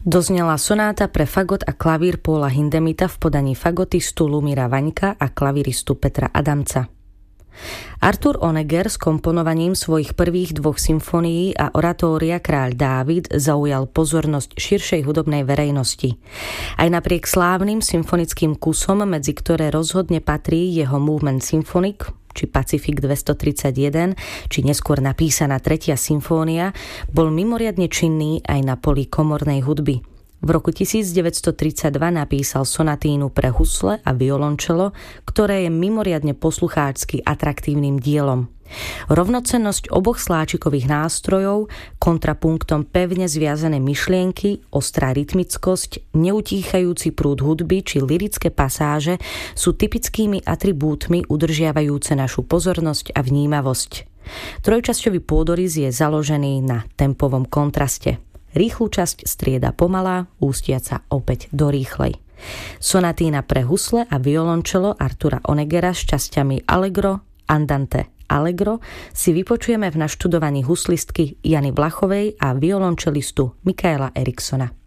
Doznela sonáta pre fagot a klavír Paula Hindemitha v podaní fagotistu Lumíra Vaňka a klaviristu Petra Adamca. Arthur Honegger s komponovaním svojich prvých dvoch symfónií a oratória Kráľ Dávid zaujal pozornosť širšej hudobnej verejnosti. Aj napriek slávnym symfonickým kusom, medzi ktoré rozhodne patrí jeho Movement Symphonic, či Pacific 231, či neskôr napísaná 3. symfónia, bol mimoriadne činný aj na poli komornej hudby. V roku 1932 napísal sonatínu pre husle a violončelo, ktoré je mimoriadne poslucháčsky atraktívnym dielom. Rovnocennosť oboch sláčikových nástrojov, kontrapunktom pevne zviazané myšlienky, ostrá rytmickosť, neutíchajúci prúd hudby či lyrické pasáže sú typickými atribútmi udržiavajúce našu pozornosť a vnímavosť. Trojčasťový pôdorys je založený na tempovom kontraste. Rýchlu časť strieda pomalá, ústiaca opäť do rýchlej. Sonatína pre husle a violončelo Artura Honeggera s časťami Allegro, Andante, Allegro si vypočujeme v naštudovaní huslistky Jany Vlachovej a violončelistu Mikaela Eriksona.